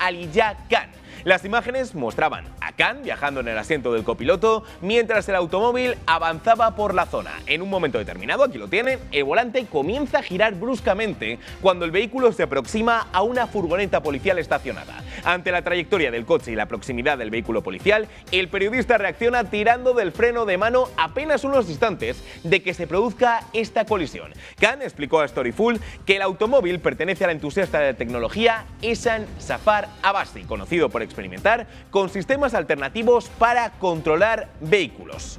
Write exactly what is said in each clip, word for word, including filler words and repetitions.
Aliyah Khan. Las imágenes mostraban a Khan viajando en el asiento del copiloto mientras el automóvil avanzaba por la zona. En un momento determinado, aquí lo tienen, el volante comienza a girar bruscamente cuando el vehículo se aproxima a una furgoneta policial estacionada. Ante la trayectoria del coche y la proximidad del vehículo policial, el periodista reacciona tirando del freno de mano apenas unos instantes de que se produzca esta colisión. Khan explicó a Storyful que el automóvil pertenece al entusiasta de tecnología Ehsan Zafar Abbasi, conocido por experimentar con sistemas alternativos para controlar vehículos.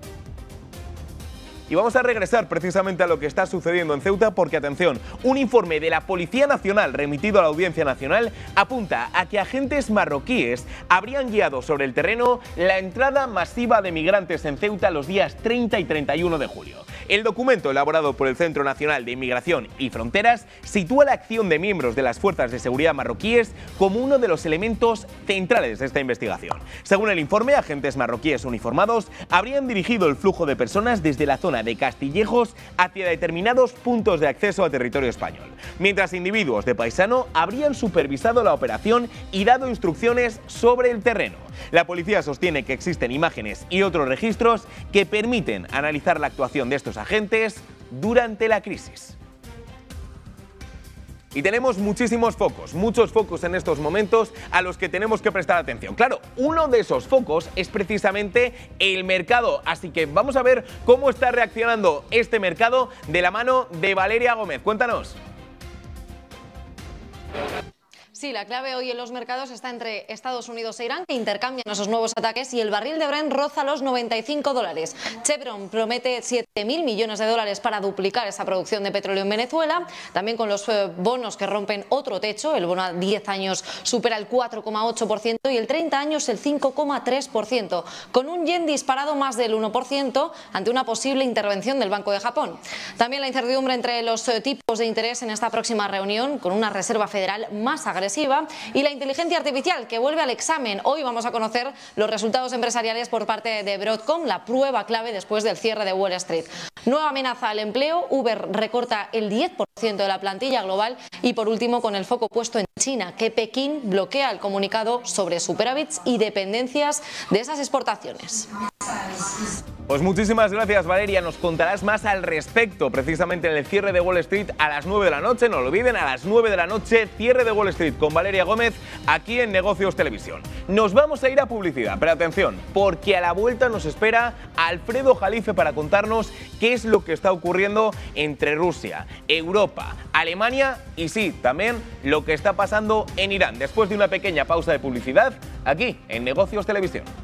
Y vamos a regresar precisamente a lo que está sucediendo en Ceuta porque, atención, un informe de la Policía Nacional remitido a la Audiencia Nacional apunta a que agentes marroquíes habrían guiado sobre el terreno la entrada masiva de migrantes en Ceuta los días treinta y treinta y uno de julio. El documento elaborado por el Centro Nacional de Inmigración y Fronteras sitúa la acción de miembros de las fuerzas de seguridad marroquíes como uno de los elementos centrales de esta investigación. Según el informe, agentes marroquíes uniformados habrían dirigido el flujo de personas desde la zona de Castillejos hacia determinados puntos de acceso a territorio español, mientras individuos de paisano habrían supervisado la operación y dado instrucciones sobre el terreno. La policía sostiene que existen imágenes y otros registros que permiten analizar la actuación de estos agentes durante la crisis. Y tenemos muchísimos focos, muchos focos en estos momentos a los que tenemos que prestar atención. Claro, uno de esos focos es precisamente el mercado, así que vamos a ver cómo está reaccionando este mercado de la mano de Valeria Gómez. Cuéntanos. Sí, la clave hoy en los mercados está entre Estados Unidos e Irán, que intercambian esos nuevos ataques, y el barril de Brent roza los noventa y cinco dólares. Chevron promete siete mil millones de dólares para duplicar esa producción de petróleo en Venezuela, también con los eh, bonos que rompen otro techo. El bono a diez años supera el cuatro coma ocho por ciento y el treinta años el cinco coma tres por ciento, con un yen disparado más del uno por ciento ante una posible intervención del Banco de Japón. También la incertidumbre entre los eh, tipos de interés en esta próxima reunión, con una Reserva Federal más agresiva, y la inteligencia artificial que vuelve al examen. Hoy vamos a conocer los resultados empresariales por parte de Broadcom, la prueba clave después del cierre de Wall Street. Nueva amenaza al empleo, Uber recorta el diez por ciento de la plantilla global y, por último, con el foco puesto en China, que Pekín bloquea el comunicado sobre superávits y dependencias de esas exportaciones. Pues muchísimas gracias, Valeria. Nos contarás más al respecto precisamente en el cierre de Wall Street a las nueve de la noche. No lo olviden, a las nueve de la noche, cierre de Wall Street con Valeria Gómez aquí en Negocios Televisión. Nos vamos a ir a publicidad, pero atención, porque a la vuelta nos espera Alfredo Jalife para contarnos qué es lo que está ocurriendo entre Rusia, Europa, Alemania y sí, también lo que está pasando en Irán. Después de una pequeña pausa de publicidad, aquí en Negocios Televisión.